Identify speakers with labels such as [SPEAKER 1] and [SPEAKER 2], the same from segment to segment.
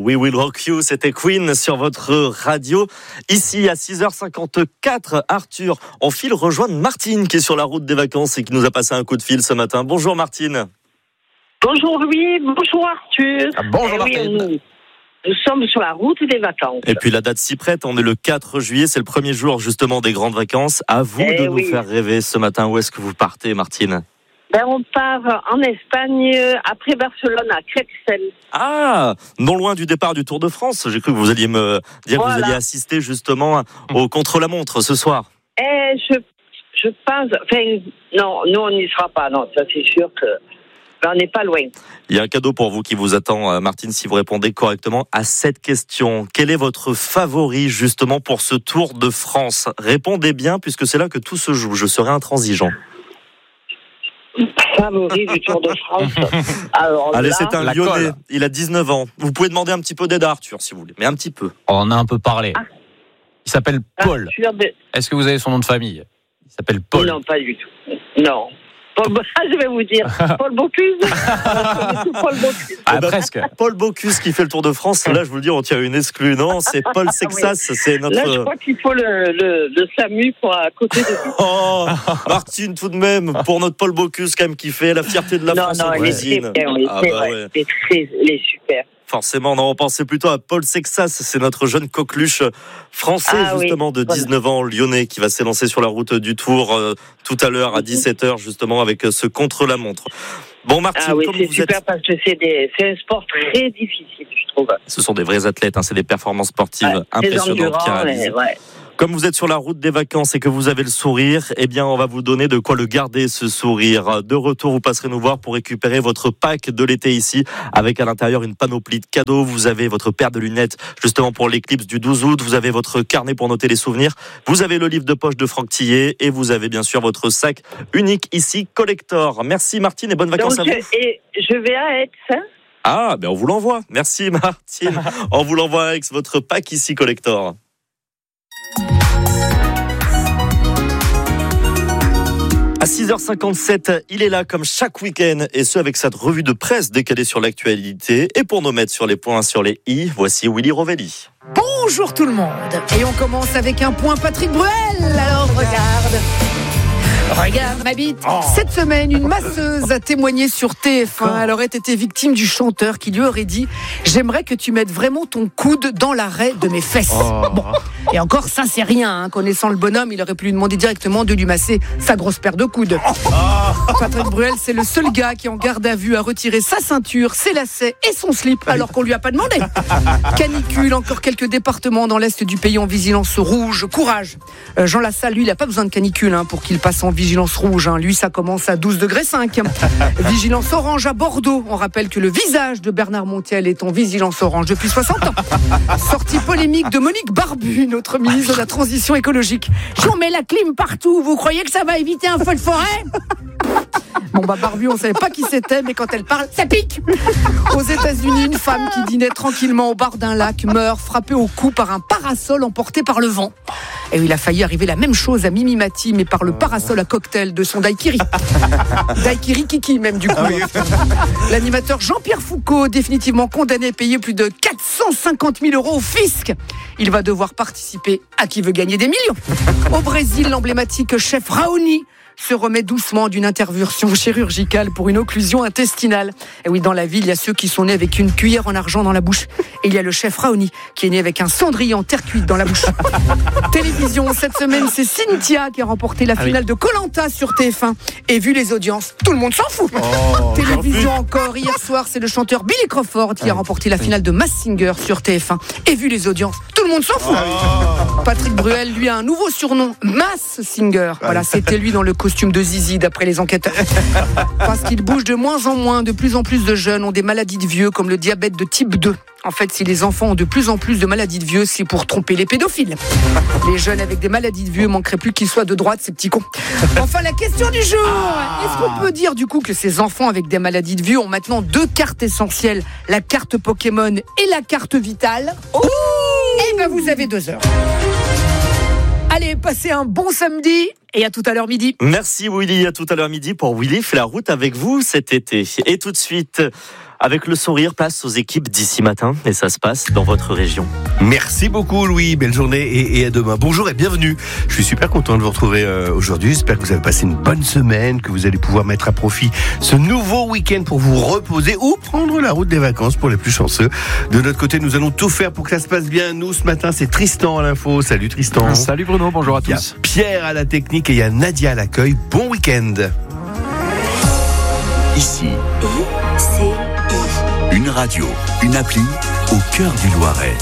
[SPEAKER 1] We Will Rock You, c'était Queen sur votre radio. Ici, à 6h54, Arthur, on file rejoindre Martine qui est sur la route des vacances et qui nous a passé un coup de fil ce matin. Bonjour Martine.
[SPEAKER 2] Bonjour Louis, bonjour Arthur.
[SPEAKER 1] Bonjour Martine.
[SPEAKER 2] Nous sommes sur la route des vacances.
[SPEAKER 1] Et puis la date s'y prête, on est le 4 juillet, c'est le premier jour justement des grandes vacances. À vous de nous faire rêver ce matin. Où est-ce que vous partez Martine ?
[SPEAKER 2] On part en Espagne, après Barcelone, à Crexel.
[SPEAKER 1] Ah, non loin du départ du Tour de France. J'ai cru que vous alliez me dire que vous alliez assister justement au contre-la-montre ce soir.
[SPEAKER 2] Je pense... Enfin, non, nous on n'y sera pas, non, ça c'est sûr que... on n'est pas loin.
[SPEAKER 1] Il y a un cadeau pour vous qui vous attend, Martine, si vous répondez correctement à cette question. Quel est votre favori, justement, pour ce Tour de France ? Répondez bien, puisque c'est là que tout se joue. Je serai intransigeant.
[SPEAKER 2] Favori du Tour de France. Alors,
[SPEAKER 1] allez, c'est un Lyonnais. Il a 19 ans. Vous pouvez demander un petit peu d'aide à Arthur, si vous voulez. Mais un petit peu.
[SPEAKER 3] On en a un peu parlé. Il s'appelle Paul. Est-ce que vous avez son nom de famille ? Il s'appelle Paul.
[SPEAKER 2] Non, pas du tout. Non. Je vais vous dire, Paul Bocuse. Paul Bocuse.
[SPEAKER 1] Presque. Paul Bocuse qui fait le Tour de France. Là, je vous le dis, on tient une exclue. Non, c'est Paul Sexas. C'est notre...
[SPEAKER 2] Là, je crois qu'il faut le SAMU pour à côté de lui.
[SPEAKER 1] Oh, Martine, tout de même, pour notre Paul Bocuse, quand même, qui fait la fierté de la France en cuisine.
[SPEAKER 2] Il est super.
[SPEAKER 1] Forcément, non, on pensait plutôt à Paul Sexas, c'est notre jeune coqueluche français, justement, de 19 ans, lyonnais, qui va s'élancer sur la route du Tour tout à l'heure, à 17h, justement, avec ce contre-la-montre. Bon, Martine, comme
[SPEAKER 2] c'est
[SPEAKER 1] vous
[SPEAKER 2] super
[SPEAKER 1] êtes...
[SPEAKER 2] parce que c'est un sport très difficile, je trouve.
[SPEAKER 1] Ce sont des vrais athlètes, c'est des performances sportives impressionnantes qui réalisent. Comme vous êtes sur la route des vacances et que vous avez le sourire, eh bien, on va vous donner de quoi le garder, ce sourire. De retour, vous passerez nous voir pour récupérer votre pack de l'été ici, avec à l'intérieur une panoplie de cadeaux. Vous avez votre paire de lunettes, justement, pour l'éclipse du 12 août. Vous avez votre carnet pour noter les souvenirs. Vous avez le livre de poche de Franck Tillet. Et vous avez, bien sûr, votre sac unique ici, collector. Merci, Martine, et bonnes vacances à vous.
[SPEAKER 2] Et je vais à Aix,
[SPEAKER 1] Ah, ben on vous l'envoie. Merci, Martine. On vous l'envoie avec votre pack ici, collector. À 6h57, il est là comme chaque week-end, et ce avec cette revue de presse décalée sur l'actualité. Et pour nous mettre sur les points sur les i, voici Willy Rovelli.
[SPEAKER 4] Bonjour tout le monde. Et on commence avec un point Patrick Bruel. Alors regarde ma bite. Cette semaine, une masseuse a témoigné sur TF1. Elle aurait été victime du chanteur qui lui aurait dit « J'aimerais que tu mettes vraiment ton coude dans l'arrêt de mes fesses. » Bon. Et encore, ça c'est rien. Connaissant le bonhomme, il aurait pu lui demander directement de lui masser sa grosse paire de coudes. Patrick Bruel, c'est le seul gars qui en garde à vue a retiré sa ceinture, ses lacets et son slip alors qu'on lui a pas demandé. Canicule, encore quelques départements dans l'est du pays en vigilance rouge. Courage. Jean Lassalle, lui, il a pas besoin de canicule pour qu'il passe en vigilance rouge. Lui, ça commence à 12,5 degrés. Vigilance orange à Bordeaux. On rappelle que le visage de Bernard Montiel est en vigilance orange depuis 60 ans. Sortie polémique de Monique Barbu, notre ministre de la Transition écologique. On met la clim partout. Vous croyez que ça va éviter un feu de forêt ? Barbu, on savait pas qui c'était, mais quand elle parle, ça pique. Aux États-Unis, une femme qui dînait tranquillement au bar d'un lac meurt frappée au cou par un parasol emporté par le vent. Et il a failli arriver la même chose à Mimi Mati, mais par le parasol à cocktail de son daiquiri. Daiquiri Kiki même du coup. L'animateur Jean-Pierre Foucault, définitivement condamné à payer plus de 450 000 € au fisc. Il va devoir participer à Qui veut gagner des millions. Au Brésil, l'emblématique chef Raoni se remet doucement d'une intervention chirurgicale pour une occlusion intestinale. Et oui, dans la ville, il y a ceux qui sont nés avec une cuillère en argent dans la bouche. Et il y a le chef Raoni qui est né avec un cendrier en terre cuite dans la bouche. Télévision, cette semaine, c'est Cynthia qui a remporté la finale de Koh-Lanta sur TF1. Et vu les audiences, tout le monde s'en fout. Télévision encore, hier soir, c'est le chanteur Billy Crawford qui a remporté la finale de Masked Singer sur TF1. Et vu les audiences, tout le monde s'en fout. Patrick Bruel, lui, a un nouveau surnom, Masked Singer. Voilà, c'était lui dans le costume de Zizi, d'après les enquêteurs. Parce qu'il bouge de moins en moins, de plus en plus de jeunes ont des maladies de vieux, comme le diabète de type 2. En fait, si les enfants ont de plus en plus de maladies de vieux, c'est pour tromper les pédophiles. Les jeunes avec des maladies de vieux manqueraient plus qu'ils soient de droite, ces petits cons. Enfin, la question du jour. Est-ce qu'on peut dire du coup que ces enfants avec des maladies de vieux ont maintenant 2 cartes essentielles, la carte Pokémon et la carte Vitale? Eh ben, vous avez 2 heures. Allez, passez un bon samedi et à tout à l'heure midi.
[SPEAKER 1] Merci Willy, à tout à l'heure midi pour Willy fait la route avec vous cet été. Et tout de suite, Avec le sourire, place aux équipes d'ici matin et ça se passe dans votre région.
[SPEAKER 5] Merci beaucoup Louis, belle journée et à demain. Bonjour et bienvenue. Je suis super content de vous retrouver aujourd'hui. J'espère que vous avez passé une bonne semaine, que vous allez pouvoir mettre à profit ce nouveau week-end pour vous reposer ou prendre la route des vacances pour les plus chanceux. De notre côté, nous allons tout faire pour que ça se passe bien. Nous, ce matin, c'est Tristan à l'info. Salut Tristan.
[SPEAKER 3] Salut Bruno, bonjour à tous.
[SPEAKER 5] Il y a Pierre à la technique et il y a Nadia à l'accueil. Bon week-end.
[SPEAKER 6] Ici, une radio, une appli au cœur du Loiret.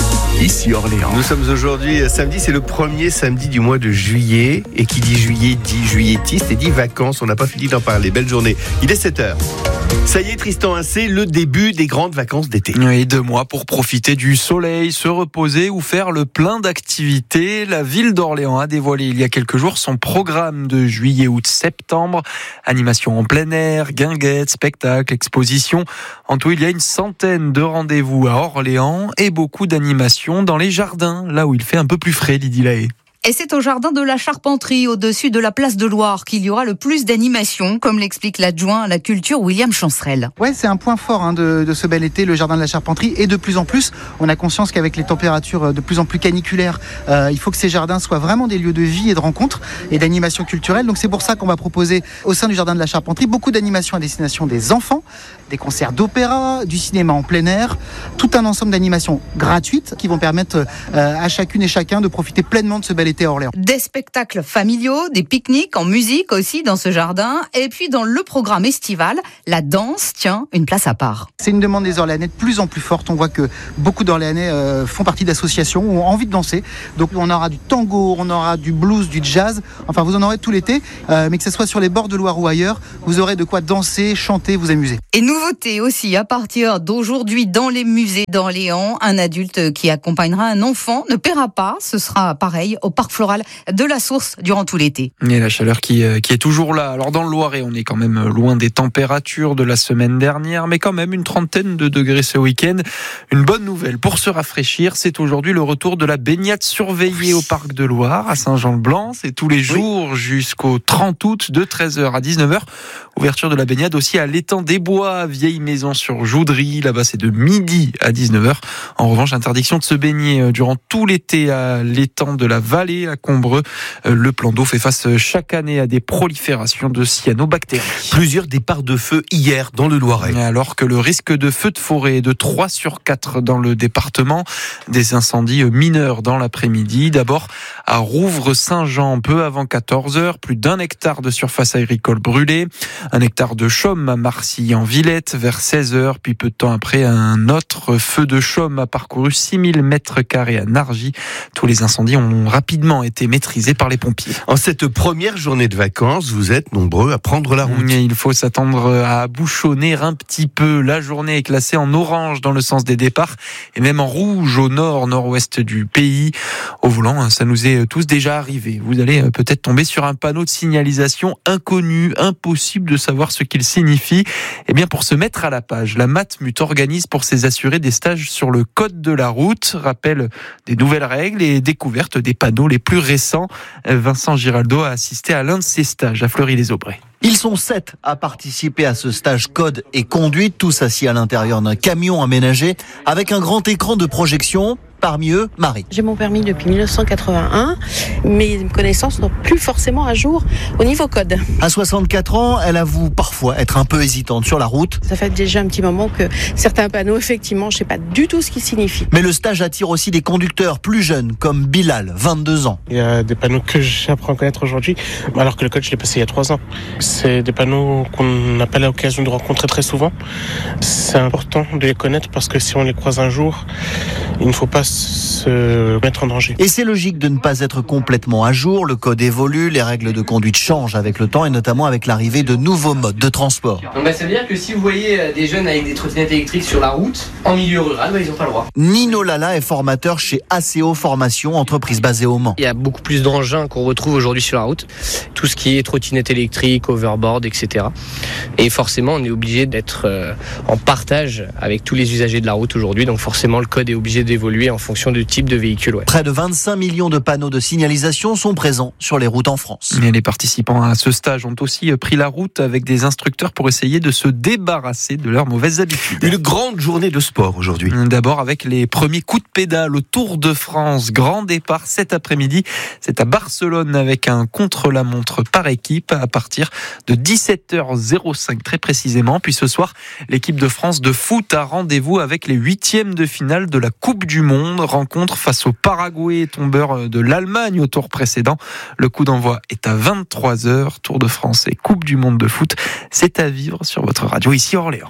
[SPEAKER 6] Ici Orléans.
[SPEAKER 5] Nous sommes aujourd'hui samedi, c'est le premier samedi du mois de juillet. Et qui dit juillet dit juilletiste et dit vacances. On n'a pas fini d'en parler. Belle journée. Il est 7h. Ça y est Tristan, c'est le début des grandes vacances d'été.
[SPEAKER 3] Et 2 mois pour profiter du soleil, se reposer ou faire le plein d'activités. La ville d'Orléans a dévoilé il y a quelques jours son programme de juillet, août, septembre. Animation en plein air, guinguettes, spectacles, expositions. En tout, il y a une centaine de rendez-vous à Orléans et beaucoup d'animations dans les jardins, là où il fait un peu plus frais, Lydie Lahaye.
[SPEAKER 7] Et c'est au jardin de la Charpenterie, au-dessus de la place de Loire, qu'il y aura le plus d'animations, comme l'explique l'adjoint à la culture William Chancerelle.
[SPEAKER 8] Ouais, c'est un point fort de ce bel été, le jardin de la Charpenterie. Et de plus en plus, on a conscience qu'avec les températures de plus en plus caniculaires, il faut que ces jardins soient vraiment des lieux de vie et de rencontres et d'animation culturelle. Donc c'est pour ça qu'on va proposer au sein du jardin de la Charpenterie beaucoup d'animations à destination des enfants, des concerts d'opéra, du cinéma en plein air, tout un ensemble d'animations gratuites qui vont permettre à chacune et chacun de profiter pleinement de ce bel été à Orléans.
[SPEAKER 7] Des spectacles familiaux, des pique-niques en musique aussi dans ce jardin. Et puis dans le programme estival, la danse tient une place à part.
[SPEAKER 8] C'est une demande des Orléanais de plus en plus forte. On voit que beaucoup d'Orléanais font partie d'associations ou ont envie de danser. Donc on aura du tango, on aura du blues, du jazz. Enfin vous en aurez tout l'été. Mais que ce soit sur les bords de Loire ou ailleurs, vous aurez de quoi danser, chanter, vous amuser.
[SPEAKER 7] Et nouveauté aussi, à partir d'aujourd'hui dans les musées d'Orléans, un adulte qui accompagnera un enfant ne paiera pas. Ce sera pareil au parc floral de la Source durant tout l'été.
[SPEAKER 3] Et la chaleur qui est toujours là. Alors dans le Loiret, on est quand même loin des températures de la semaine dernière, mais quand même une trentaine de degrés ce week-end. Une bonne nouvelle pour se rafraîchir, c'est aujourd'hui le retour de la baignade surveillée au parc de Loire à Saint-Jean-le-Blanc. C'est tous les jours jusqu'au 30 août de 13h à 19h. Ouverture de la baignade aussi à l'étang des Bois, vieille maison sur Joudry. Là-bas, c'est de midi à 19h. En revanche, interdiction de se baigner durant tout l'été à l'étang de la Vallée à Combreux. Le plan d'eau fait face chaque année à des proliférations de cyanobactéries.
[SPEAKER 5] Plusieurs départs de feu hier dans le Loiret.
[SPEAKER 3] Alors que le risque de feu de forêt est de 3 sur 4 dans le département. Des incendies mineurs dans l'après-midi. D'abord à Rouvres-Saint-Jean, peu avant 14h, plus d'1 hectare de surface agricole brûlée. 1 hectare de chaume à Marcilly-en-Villette vers 16h. Puis peu de temps après, un autre feu de chaume a parcouru 6000 mètres carrés à Nargy. Tous les incendies ont rapidement été maîtrisés par les pompiers.
[SPEAKER 5] En cette première journée de vacances, vous êtes nombreux à prendre la route.
[SPEAKER 3] Mais il faut s'attendre à bouchonner un petit peu. La journée est classée en orange dans le sens des départs et même en rouge au nord-ouest du pays. Au volant, ça nous est tous déjà arrivé. Vous allez peut-être tomber sur un panneau de signalisation inconnu, impossible de savoir ce qu'il signifie. Eh bien, pour se mettre à la page, la Matmut organise pour ses assurés des stages sur le code de la route, rappel des nouvelles règles et découverte des panneaux les plus récents. Vincent Giraldo a assisté à l'un de ces stages à Fleury-les-Aubrais.
[SPEAKER 9] Ils sont 7 à participer à ce stage code et conduite, tous assis à l'intérieur d'un camion aménagé avec un grand écran de projection. Parmi eux, Marie.
[SPEAKER 10] J'ai mon permis depuis 1981. Mes connaissances sont plus forcément à jour au niveau code.
[SPEAKER 9] À 64 ans, elle avoue parfois être un peu hésitante sur la route.
[SPEAKER 10] Ça fait déjà un petit moment que certains panneaux, effectivement, je ne sais pas du tout ce qu'ils signifient.
[SPEAKER 9] Mais le stage attire aussi des conducteurs plus jeunes, comme Bilal, 22 ans.
[SPEAKER 11] Il y a des panneaux que j'apprends à connaître aujourd'hui, alors que le code, je l'ai passé il y a 3 ans. C'est des panneaux qu'on n'a pas l'occasion de rencontrer très souvent. C'est important de les connaître parce que si on les croise un jour, il ne faut pas se mettre en danger.
[SPEAKER 9] Et c'est logique de ne pas être complètement à jour. Le code évolue, les règles de conduite changent avec le temps et notamment avec l'arrivée de nouveaux modes de transport.
[SPEAKER 12] Donc ça veut dire que si vous voyez des jeunes avec des trottinettes électriques sur la route, en milieu rural, ils n'ont pas le droit.
[SPEAKER 9] Nino Lala est formateur chez ACO Formation, entreprise basée au Mans.
[SPEAKER 12] Il y a beaucoup plus d'engins qu'on retrouve aujourd'hui sur la route. Tout ce qui est trottinette électrique, overboard, etc. Et forcément, on est obligé d'être en partage avec tous les usagers de la route aujourd'hui. Donc forcément, le code est obligé d'évoluer en fonction du type de véhicule. Ouais.
[SPEAKER 9] Près de 25 millions de panneaux de signalisation sont présents sur les routes en France.
[SPEAKER 3] Et les participants à ce stage ont aussi pris la route avec des instructeurs pour essayer de se débarrasser de leurs mauvaises habitudes.
[SPEAKER 5] Une grande journée de sport aujourd'hui.
[SPEAKER 3] D'abord avec les premiers coups de pédale au Tour de France. Grand départ cet après-midi. C'est à Barcelone avec un contre-la-montre par équipe à partir de 17h05 très précisément. Puis ce soir, l'équipe de France de foot a rendez-vous avec les 8e de finale de la Coupe du Monde. Rencontre face au Paraguay, tombeur de l'Allemagne au tour précédent. Le coup d'envoi est à 23h. Tour de France et Coupe du Monde de foot. C'est à vivre sur votre radio ici à Orléans.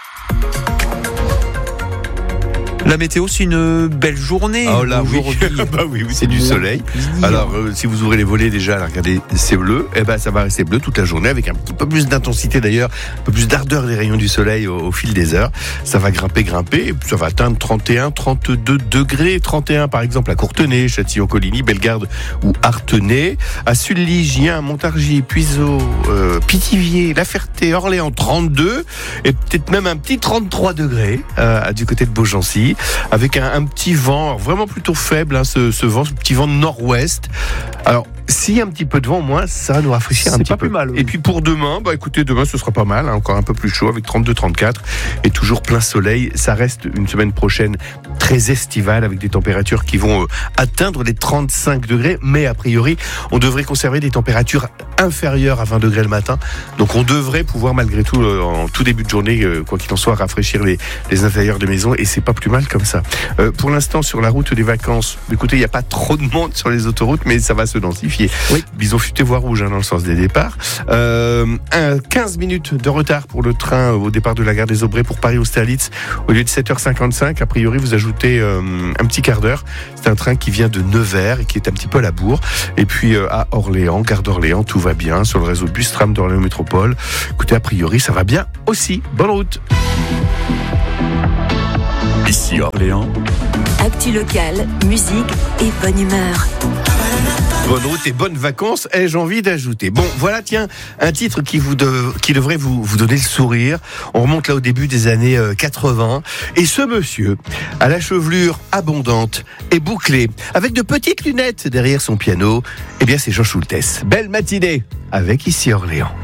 [SPEAKER 3] La météo, c'est une belle journée.
[SPEAKER 5] Oh là, aujourd'hui. Oui, c'est du soleil. Alors, si vous ouvrez les volets déjà, là, regardez, c'est bleu. Eh ben, ça va rester bleu toute la journée avec un petit peu plus d'intensité d'ailleurs, un peu plus d'ardeur des rayons du soleil au fil des heures. Ça va grimper, et puis ça va atteindre 31, 32 degrés. 31 par exemple à Courtenay, Châtillon-Coligny, Bellegarde ou Artenay. À Sully, Gien, Montargis, Puiseaux, Pithiviers, La Ferté, Orléans, 32. Et peut-être même un petit 33 degrés du côté de Beaugency. Avec un petit vent vraiment plutôt faible, hein, ce vent, ce petit vent de nord-ouest. Alors, s'il y a un petit peu de vent, au moins, ça va nous rafraîchir un petit peu. C'est pas plus mal. Oui. Et puis pour demain, écoutez, demain ce sera pas mal, hein, encore un peu plus chaud avec 32-34 et toujours plein soleil. Ça reste une semaine prochaine très estivale avec des températures qui vont atteindre les 35 degrés, mais a priori, on devrait conserver des températures inférieures à 20 degrés le matin. Donc on devrait pouvoir malgré tout, en tout début de journée, quoi qu'il en soit, rafraîchir les intérieurs de maison et c'est pas plus mal comme ça. Pour l'instant, sur la route des vacances, écoutez, il n'y a pas trop de monde sur les autoroutes, mais ça va se densifier. Oui. Bison futé voie rouge, hein, dans le sens des départs. 15 minutes de retard pour le train au départ de la gare des Aubrais pour Paris-Austerlitz. Au lieu de 7h55, a priori, vous ajoutez un petit quart d'heure. C'est un train qui vient de Nevers et qui est un petit peu à la bourre. Et puis à Orléans, gare d'Orléans, tout va bien sur le réseau bus tram d'Orléans Métropole. Écoutez, a priori, ça va bien aussi. Bonne route.
[SPEAKER 6] Ici Orléans.
[SPEAKER 13] Actu locale, musique et bonne humeur.
[SPEAKER 5] Bonne route et bonnes vacances, ai-je envie d'ajouter. Bon, voilà, tiens, un titre qui devrait vous donner le sourire. On remonte là au début des années 80. Et ce monsieur, à la chevelure abondante et bouclée, avec de petites lunettes derrière son piano, eh bien c'est Jean Schultes. Belle matinée avec Ici Orléans.